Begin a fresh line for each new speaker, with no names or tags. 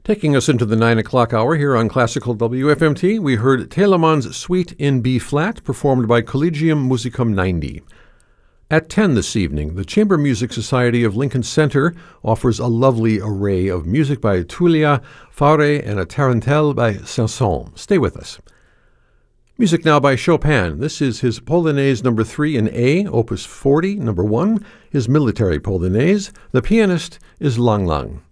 Taking us into the 9 o'clock hour here on Classical WFMT, we heard Telemann's Suite in B-flat, performed by Collegium Musicum 90. At 10 this evening, the Chamber Music Society of Lincoln Center offers a lovely array of music by Tullia, Fauré, and a tarantelle by Saint-Saëns. Stay with us. Music now by Chopin. This is his Polonaise No. 3 in A, Opus 40, No. 1, his military Polonaise. The pianist is Lang Lang.